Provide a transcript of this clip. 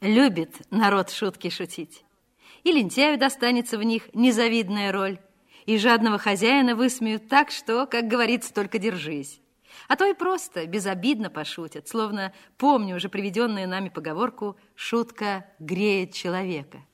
Любит народ шутки шутить. И лентяю достанется в них незавидная роль, и жадного хозяина высмеют так, что, как говорится, только держись. А то и просто безобидно пошутят, словно, помню уже приведенную нами поговорку, шутка греет человека.